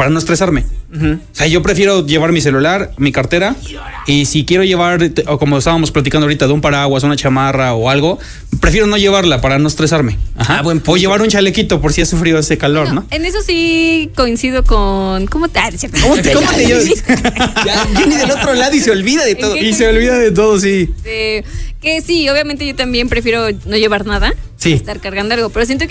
para no estresarme. O sea, yo prefiero llevar mi celular, mi cartera, y si quiero llevar, o como estábamos platicando ahorita, de un paraguas, una chamarra o algo, prefiero no llevarla para no estresarme. Ajá. O llevar un chalequito por si hace frío, hace calor, ¿no? En eso sí coincido con... ¿Cómo te cierto? ¿Cómo te Ya, Jenny del otro lado y se olvida de todo. Y se olvida de todo, sí. Que sí, obviamente yo también prefiero no llevar nada, Sí. estar cargando algo, pero siento que